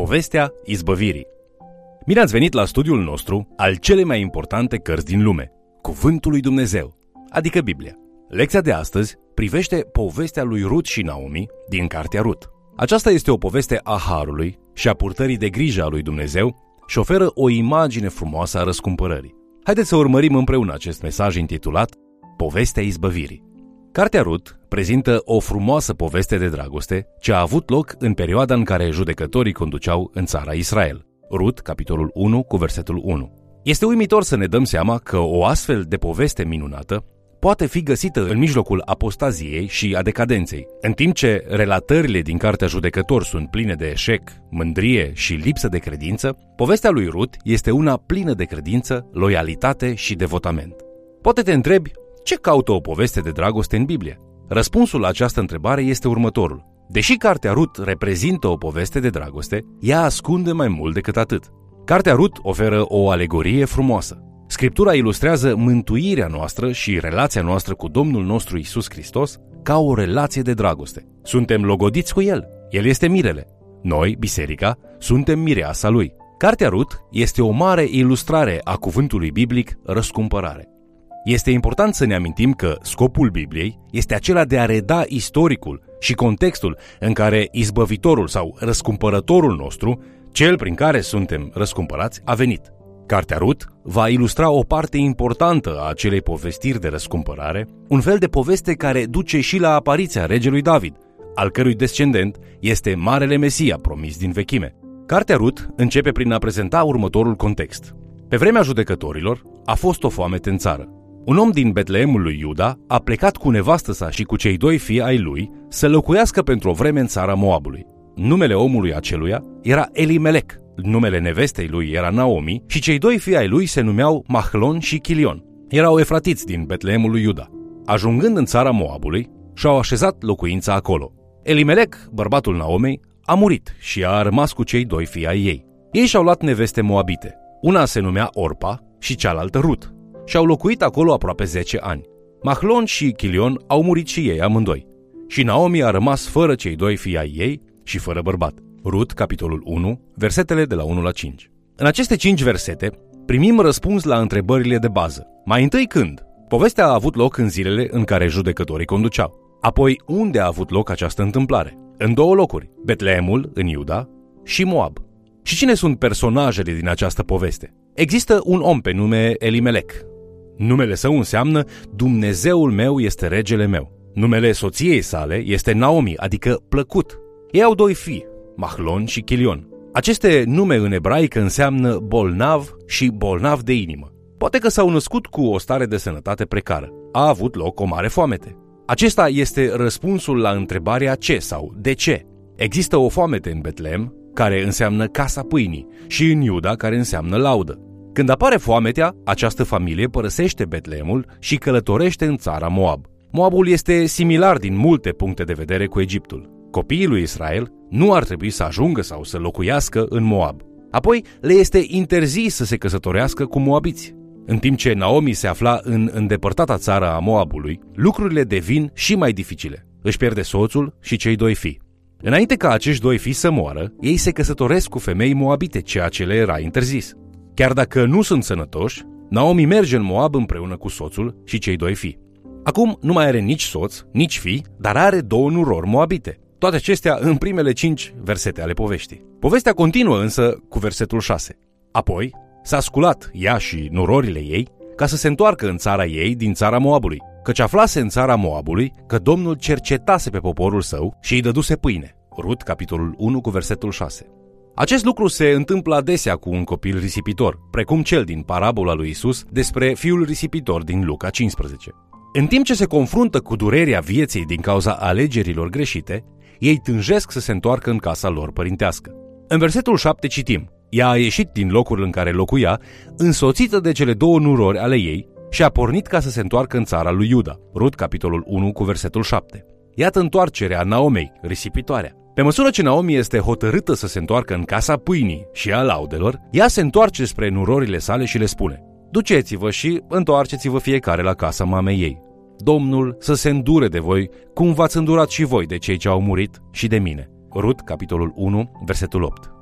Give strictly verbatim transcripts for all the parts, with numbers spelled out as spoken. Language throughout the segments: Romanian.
Povestea izbăvirii. Bine ați venit la studiul nostru al celei mai importante cărți din lume, Cuvântul lui Dumnezeu, adică Biblia. Lecția de astăzi privește povestea lui Rut și Naomi din cartea Rut. Aceasta este o poveste a harului și a purtării de grijă a lui Dumnezeu și oferă o imagine frumoasă a răscumpărării. Haideți să urmărim împreună acest mesaj intitulat Povestea izbăvirii. Cartea Rut prezintă o frumoasă poveste de dragoste ce a avut loc în perioada în care judecătorii conduceau în țara Israel. Rut, capitolul unu, cu versetul unu. Este uimitor să ne dăm seama că o astfel de poveste minunată poate fi găsită în mijlocul apostaziei și a decadenței. În timp ce relatările din cartea Judecători sunt pline de eșec, mândrie și lipsă de credință, povestea lui Rut este una plină de credință, loialitate și devotament. Poate te întrebi, ce caută o poveste de dragoste în Biblie? Răspunsul la această întrebare este următorul. Deși cartea Rut reprezintă o poveste de dragoste, ea ascunde mai mult decât atât. Cartea Rut oferă o alegorie frumoasă. Scriptura ilustrează mântuirea noastră și relația noastră cu Domnul nostru Iisus Hristos ca o relație de dragoste. Suntem logodiți cu El. El este mirele. Noi, biserica, suntem mireasa Lui. Cartea Rut este o mare ilustrare a cuvântului biblic răscumpărare. Este important să ne amintim că scopul Bibliei este acela de a reda istoricul și contextul în care izbăvitorul sau răscumpărătorul nostru, cel prin care suntem răscumpărați, a venit. Cartea Rut va ilustra o parte importantă a acelei povestiri de răscumpărare, un fel de poveste care duce și la apariția regelui David, al cărui descendent este Marele Mesia promis din vechime. Cartea Rut începe prin a prezenta următorul context. Pe vremea judecătorilor a fost o foamete în țară. Un om din Betleemul lui Iuda a plecat cu nevastă sa și cu cei doi fii ai lui să locuiască pentru o vreme în țara Moabului. Numele omului aceluia era Elimelec, numele nevestei lui era Naomi și cei doi fii ai lui se numeau Mahlon și Chilion. Erau efratiți din Betleemul lui Iuda. Ajungând în țara Moabului, și-au așezat locuința acolo. Elimelec, bărbatul Naomei, a murit și a rămas cu cei doi fii ai ei. Ei și-au luat neveste moabite. Una se numea Orpa și cealaltă Rut. Și au locuit acolo aproape zece ani. Mahlon și Chilion au murit și ei amândoi. Și Naomi a rămas fără cei doi fii ai ei și fără bărbat. Rut, capitolul unu, versetele de la unu la cinci. În aceste cinci versete primim răspuns la întrebările de bază. Mai întâi când? Povestea a avut loc în zilele în care judecătorii conduceau. Apoi unde a avut loc această întâmplare? În două locuri, Betleemul, în Iuda, și Moab. Și cine sunt personajele din această poveste? Există un om pe nume Elimelec. Numele său înseamnă Dumnezeul meu este regele meu. Numele soției sale este Naomi, adică plăcut. Ei au doi fii, Mahlon și Chilion. Aceste nume în ebraică înseamnă bolnav și bolnav de inimă. Poate că s-au născut cu o stare de sănătate precară. A avut loc o mare foamete. Acesta este răspunsul la întrebarea ce sau de ce. Există o foamete în Betleem, care înseamnă casa pâinii, și în Iuda, care înseamnă laudă. Când apare foametea, această familie părăsește Betleemul și călătorește în țara Moab. Moabul este similar din multe puncte de vedere cu Egiptul. Copiii lui Israel nu ar trebui să ajungă sau să locuiască în Moab. Apoi le este interzis să se căsătorească cu moabiți. În timp ce Naomi se afla în îndepărtata țară a Moabului, lucrurile devin și mai dificile. Își pierde soțul și cei doi fii. Înainte ca acești doi fii să moară, ei se căsătoresc cu femei moabite, ceea ce le era interzis. Chiar dacă nu sunt sănătoși, Naomi merge în Moab împreună cu soțul și cei doi fii. Acum nu mai are nici soț, nici fii, dar are două nurori moabite. Toate acestea în primele cinci versete ale poveștii. Povestea continuă însă cu versetul șase. Apoi s-a sculat ea și nurorile ei ca să se întoarcă în țara ei din țara Moabului, căci aflase în țara Moabului că Domnul cercetase pe poporul său și îi dăduse pâine. Rut, capitolul unu, cu versetul șase. Acest lucru se întâmplă adesea cu un copil risipitor, precum cel din parabola lui Isus despre fiul risipitor din Luca cincisprezece. În timp ce se confruntă cu durerea vieții din cauza alegerilor greșite, ei tânjesc să se întoarcă în casa lor părintească. În versetul șapte citim: ea a ieșit din locul în care locuia, însoțită de cele două nurori ale ei, și a pornit ca să se întoarcă în țara lui Iuda. Rut, capitolul unu, cu versetul șapte. Iată întoarcerea Naomei, risipitoarea. Pe măsură ce Naomi este hotărâtă să se întoarcă în casa pâinii și a laudelor, ea se întoarce spre nurorile sale și le spune: duceți-vă și întoarceți-vă fiecare la casa mamei ei. Domnul să se îndure de voi, cum v-ați îndurat și voi de cei ce au murit și de mine. Rut, capitolul unu, versetul opt.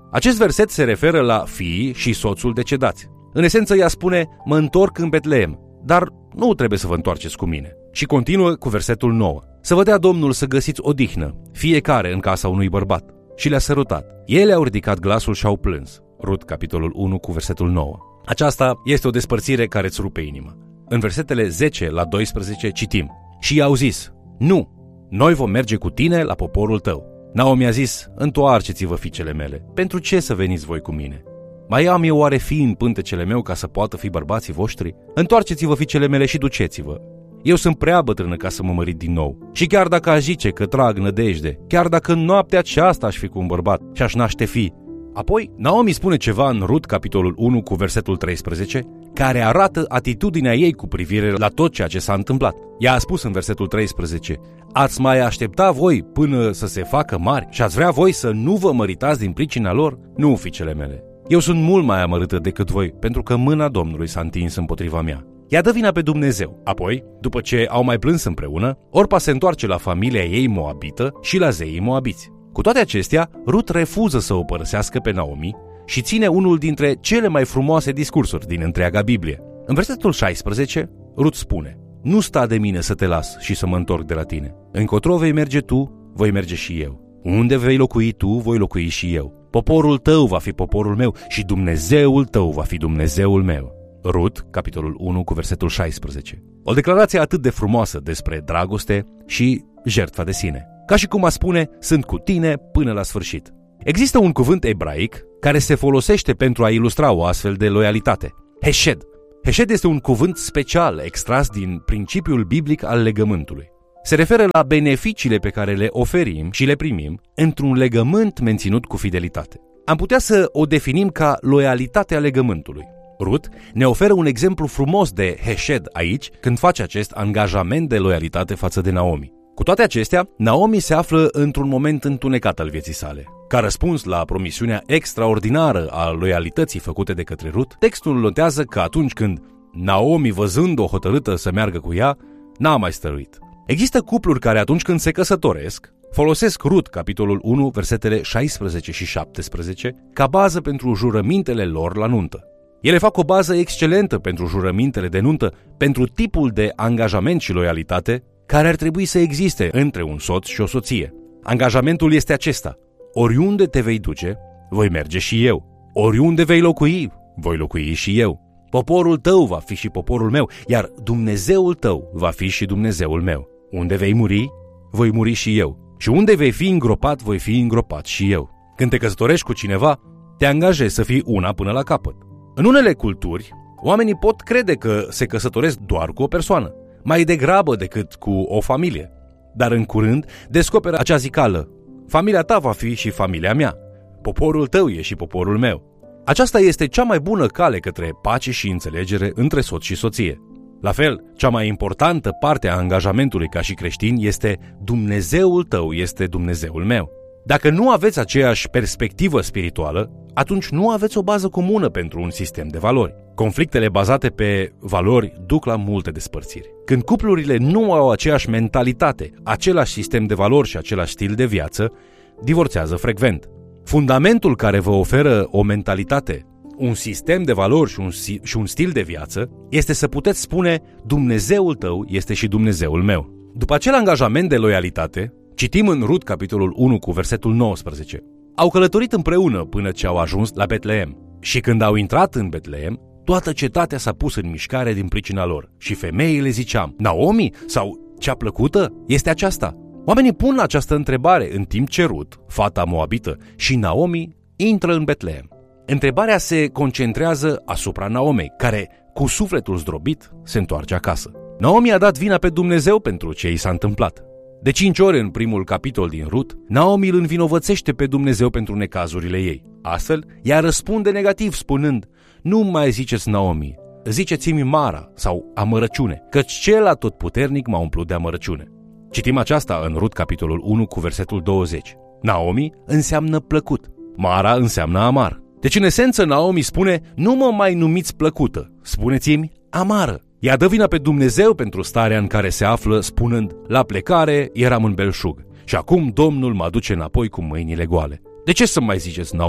Acest verset se referă la fiii și soțul decedați. În esență, ea spune, mă întorc în Betleem, dar nu trebuie să vă întoarceți cu mine. Și continuă cu versetul nouă. Să vă dea Domnul să găsiți odihnă, fiecare în casa unui bărbat. Și le-a sărutat. Ele au ridicat glasul și au plâns. Rut, capitolul unu, cu versetul nouă. Aceasta este o despărțire care îți rupe inima. În versetele zece la doisprezece citim. Și i-au zis, nu, noi vom merge cu tine la poporul tău. Naomi a zis, întoarceți-vă, fiicele mele, pentru ce să veniți voi cu mine? Mai am eu oare fi în pântecele meu ca să poată fi bărbații voștri? Întoarceți-vă, fiicele mele, și duceți-vă. Eu sunt prea bătrână ca să mă mărit din nou. Și chiar dacă aș zice că trag nădejde, chiar dacă în noaptea aceasta aș fi cu un bărbat și aș naște fi. Apoi, Naomi spune ceva în Rut, capitolul unu, cu versetul treisprezece, care arată atitudinea ei cu privire la tot ceea ce s-a întâmplat. Ea a spus în versetul treisprezece, ați mai aștepta voi până să se facă mari și ați vrea voi să nu vă măritați din pricina lor? Nu, fiicele mele. Eu sunt mult mai amărâtă decât voi, pentru că mâna Domnului s-a întins împotriva mea. Ea dă vina pe Dumnezeu. Apoi, după ce au mai plâns împreună, Orpa se întoarce la familia ei moabită și la zeii moabiți. Cu toate acestea, Rut refuză să o părăsească pe Naomi și ține unul dintre cele mai frumoase discursuri din întreaga Biblie. În versetul șaisprezece, Rut spune, nu sta de mine să te las și să mă întorc de la tine. Încotro vei merge tu, voi merge și eu. Unde vei locui tu, voi locui și eu. Poporul tău va fi poporul meu și Dumnezeul tău va fi Dumnezeul meu. Rut, capitolul unu, cu versetul șaisprezece. O declarație atât de frumoasă despre dragoste și jertfa de sine. Ca și cum a spune, sunt cu tine până la sfârșit. Există un cuvânt ebraic care se folosește pentru a ilustra o astfel de loialitate. Hesed. Hesed este un cuvânt special extras din principiul biblic al legământului. Se referă la beneficiile pe care le oferim și le primim într-un legământ menținut cu fidelitate. Am putea să o definim ca loialitatea legământului. Rut ne oferă un exemplu frumos de hesed aici când face acest angajament de loialitate față de Naomi. Cu toate acestea, Naomi se află într-un moment întunecat al vieții sale. Ca răspuns la promisiunea extraordinară a loialității făcute de către Rut, textul notează că atunci când Naomi, văzând-o hotărâtă să meargă cu ea, n-a mai stăruit. Există cupluri care atunci când se căsătoresc, folosesc Rut, capitolul unu, versetele șaisprezece și șaptesprezece, ca bază pentru jurămintele lor la nuntă. Ele fac o bază excelentă pentru jurămintele de nuntă, pentru tipul de angajament și loialitate care ar trebui să existe între un soț și o soție. Angajamentul este acesta: oriunde te vei duce, voi merge și eu. Oriunde vei locui, voi locui și eu. Poporul tău va fi și poporul meu, iar Dumnezeul tău va fi și Dumnezeul meu. Unde vei muri, voi muri și eu. Și unde vei fi îngropat, voi fi îngropat și eu. Când te căsătorești cu cineva, te angajezi să fii una până la capăt. În unele culturi, oamenii pot crede că se căsătoresc doar cu o persoană, mai degrabă decât cu o familie. Dar în curând descoperă acea zicală: familia ta va fi și familia mea. Poporul tău e și poporul meu. Aceasta este cea mai bună cale către pace și înțelegere între soț și soție. La fel, cea mai importantă parte a angajamentului ca și creștin este Dumnezeul tău este Dumnezeul meu. Dacă nu aveți aceeași perspectivă spirituală, atunci nu aveți o bază comună pentru un sistem de valori. Conflictele bazate pe valori duc la multe despărțiri. Când cuplurile nu au aceeași mentalitate, același sistem de valori și același stil de viață, divorțează frecvent. Fundamentul care vă oferă o mentalitate, un sistem de valori și un, și un stil de viață este să puteți spune: Dumnezeul tău este și Dumnezeul meu. După acel angajament de loialitate, citim în Rut, capitolul unu, cu versetul nouăsprezece. Au călătorit împreună până ce au ajuns la Betleem. Și când au intrat în Betleem, toată cetatea s-a pus în mișcare din pricina lor. Și femeile ziceam: Naomi? Sau cea plăcută este aceasta? Oamenii pun această întrebare în timp ce Rut, fata moabită, și Naomi intră în Betleem. Întrebarea se concentrează asupra Naomei, care, cu sufletul zdrobit, se întoarce acasă. Naomi a dat vina pe Dumnezeu pentru ce i s-a întâmplat. De cinci ori în primul capitol din Rut, Naomi îl învinovățește pe Dumnezeu pentru necazurile ei. Astfel, ea răspunde negativ spunând: nu mai ziceți Naomi, ziceți-mi Mara sau amărăciune, căci cel atotputernic m-a umplut de amărăciune. Citim aceasta în Rut, capitolul unu, cu versetul douăzeci. Naomi înseamnă plăcut, Mara înseamnă amar. Deci, în esență, Naomi spune: nu mă mai numiți plăcută, spuneți-mi amară. Ea dă vina pe Dumnezeu pentru starea în care se află, spunând: la plecare eram în belșug și acum Domnul mă aduce înapoi cu mâinile goale. De ce să mai ziceți Naomi?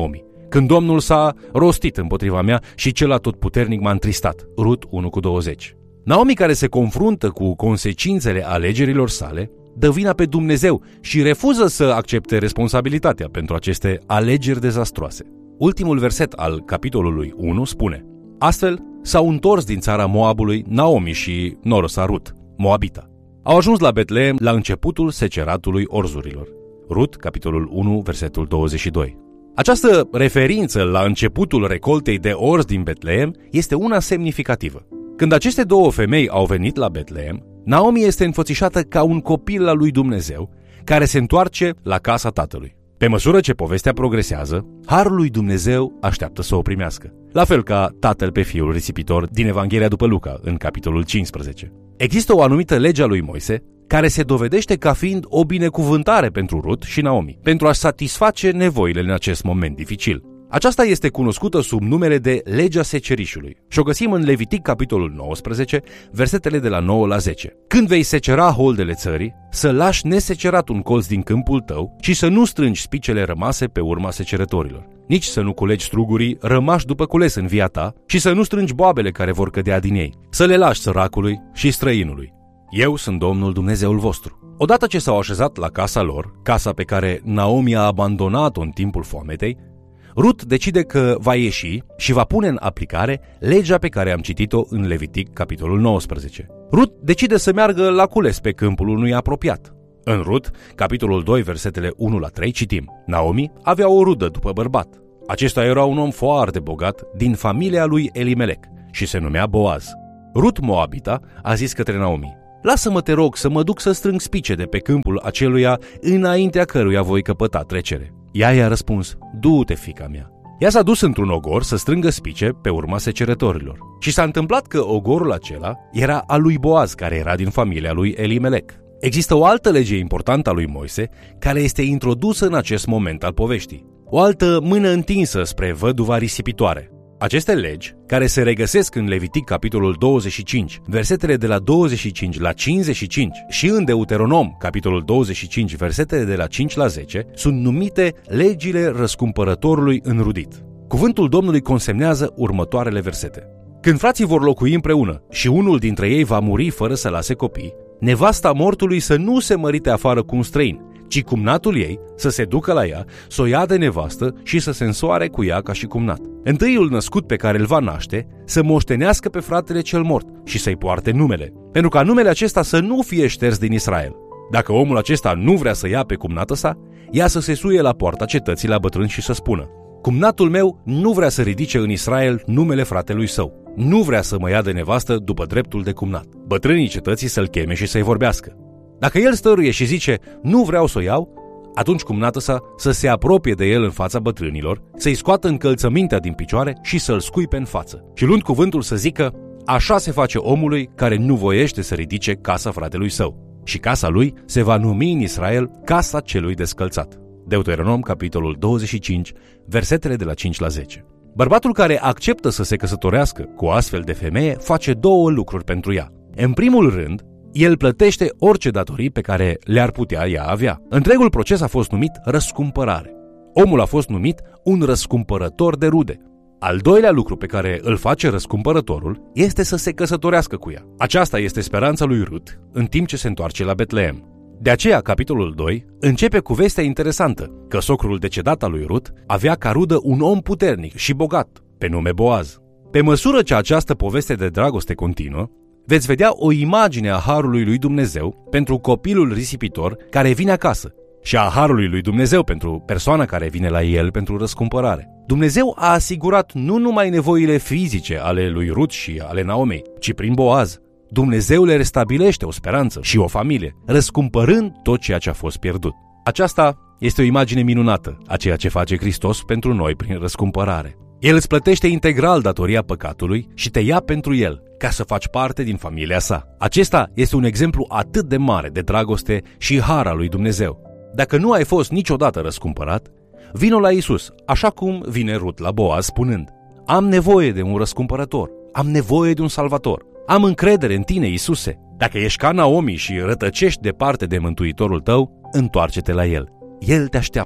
când Domnul s-a rostit împotriva mea și cel atotputernic m-a întristat. Rut unu cu douăzeci. Naomi, care se confruntă cu consecințele alegerilor sale, dă vina pe Dumnezeu și refuză să accepte responsabilitatea pentru aceste alegeri dezastroase. Ultimul verset al capitolului unu spune: astfel s-au întors din țara Moabului Naomi și noro sa Rut, Moabita. Au ajuns la Betleem la începutul seceratului orzurilor. Rut, capitolul unu, versetul douăzeci și doi. Această referință la începutul recoltei de orz din Betleem este una semnificativă. Când aceste două femei au venit la Betleem, Naomi este înfățișată ca un copil al lui Dumnezeu care se întoarce la casa tatălui. Pe măsură ce povestea progresează, harul lui Dumnezeu așteaptă să o primească, la fel ca tatăl pe fiul risipitor din Evanghelia după Luca, în capitolul cincisprezece. Există o anumită lege a lui Moise care se dovedește ca fiind o binecuvântare pentru Rut și Naomi, pentru a satisface nevoile în acest moment dificil. Aceasta este cunoscută sub numele de legea secerișului și o găsim în Levitic, capitolul nouăsprezece, versetele de la nouă la zece. Când vei secera holdele țării, să lași nesecerat un colț din câmpul tău și să nu strângi spicele rămase pe urma secerătorilor. Nici să nu culegi strugurii rămași după cules în via ta și să nu strângi boabele care vor cădea din ei. Să le lași săracului și străinului. Eu sunt Domnul Dumnezeul vostru. Odată ce s-au așezat la casa lor, casa pe care Naomi a abandonat-o în timpul foametei, Rut decide că va ieși și va pune în aplicare legea pe care am citit-o în Levitic, capitolul nouăsprezece. Rut decide să meargă la cules pe câmpul unui apropiat. În Rut, capitolul doi, versetele unu la trei, citim: Naomi avea o rudă după bărbat. Acesta era un om foarte bogat din familia lui Elimelec și se numea Boaz. Rut, Moabita, a zis către Naomi: lasă-mă, te rog, să mă duc să strâng spice de pe câmpul aceluia înaintea căruia voi căpăta trecere. Ea i-a răspuns: du-te, fiica mea. Ea s-a dus într-un ogor să strângă spice pe urma secerătorilor. Și s-a întâmplat că ogorul acela era al lui Boaz, care era din familia lui Elimelec. Există o altă lege importantă a lui Moise care este introdusă în acest moment al poveștii. O altă mână întinsă spre văduva risipitoare. Aceste legi, care se regăsesc în Levitic, capitolul douăzeci și cinci, versetele de la douăzeci și cinci la cincizeci și cinci și în Deuteronom, capitolul douăzeci și cinci, versetele de la cinci la zece, sunt numite legile răscumpărătorului înrudit. Cuvântul Domnului consemnează următoarele versete: când frații vor locui împreună și unul dintre ei va muri fără să lase copii, nevasta mortului să nu se mărite afară cu un străin, ci cumnatul ei să se ducă la ea, să o ia de nevastă și să se însoare cu ea ca și cumnat. Întâiul născut pe care îl va naște să moștenească pe fratele cel mort și să-i poarte numele, pentru ca numele acesta să nu fie șters din Israel. Dacă omul acesta nu vrea să ia pe cumnată sa, ea să se suie la poarta cetății la bătrân și să spună: cumnatul meu nu vrea să ridice în Israel numele fratelui său, nu vrea să mă ia de nevastă după dreptul de cumnat. Bătrânii cetății să-l cheme și să-i vorbească. Dacă el stăruie și zice: nu vreau să o iau, atunci cumnată sa să se apropie de el în fața bătrânilor, să-i scoată încălțămintea din picioare și să-l scuipe în față. Și luând cuvântul să zică: așa se face omului care nu voiește să ridice casa fratelui său. Și casa lui se va numi în Israel casa celui descălțat. Deuteronom, capitolul douăzeci și cinci, versetele de la cinci la zece. Bărbatul care acceptă să se căsătorească cu o astfel de femeie face două lucruri pentru ea. În primul rând, el plătește orice datorii pe care le-ar putea ea avea. Întregul proces a fost numit răscumpărare. Omul a fost numit un răscumpărător de rude. Al doilea lucru pe care îl face răscumpărătorul este să se căsătorească cu ea. Aceasta este speranța lui Rut în timp ce se întoarce la Betleem. De aceea, capitolul doi începe cu vestea interesantă că socrul decedat al lui Rut avea ca rudă un om puternic și bogat, pe nume Boaz. Pe măsură ce această poveste de dragoste continuă, veți vedea o imagine a harului lui Dumnezeu pentru copilul risipitor care vine acasă și a harului lui Dumnezeu pentru persoana care vine la el pentru răscumpărare. Dumnezeu a asigurat nu numai nevoile fizice ale lui Rut și ale Naomei, ci prin Boaz Dumnezeu le restabilește o speranță și o familie, răscumpărând tot ceea ce a fost pierdut. Aceasta este o imagine minunată a ceea ce face Hristos pentru noi prin răscumpărare. El îți plătește integral datoria păcatului și te ia pentru el, ca să faci parte din familia sa. Acesta este un exemplu atât de mare de dragoste și har al lui Dumnezeu. Dacă nu ai fost niciodată răscumpărat, vino la Iisus, așa cum vine Rut la Boaz spunând: am nevoie de un răscumpărător, am nevoie de un salvator, am încredere în tine, Iisuse. Dacă ești ca Naomi și rătăcești departe de Mântuitorul tău, întoarce-te la el. El te așteaptă.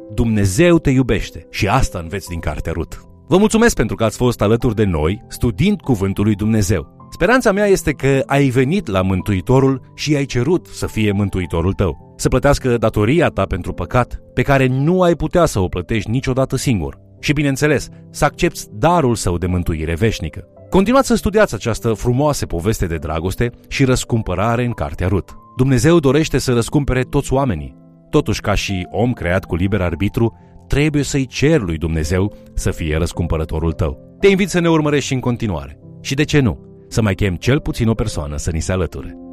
Dumnezeu te iubește și asta înveți din cartea Rut. Vă mulțumesc pentru că ați fost alături de noi studiind Cuvântul lui Dumnezeu. Speranța mea este că ai venit la Mântuitorul și ai cerut să fie Mântuitorul tău, să plătească datoria ta pentru păcat, pe care nu ai putea să o plătești niciodată singur și, bineînțeles, să accepți darul său de mântuire veșnică. Continuați să studiați această frumoasă poveste de dragoste și răscumpărare în cartea Rut. Dumnezeu dorește să răscumpere toți oamenii. Totuși, ca și om creat cu liber arbitru, trebuie să-i ceri lui Dumnezeu să fie răscumpărătorul tău. Te invit să ne urmărești și în continuare. Și de ce nu? Să mai chem cel puțin o persoană să ni se alăture.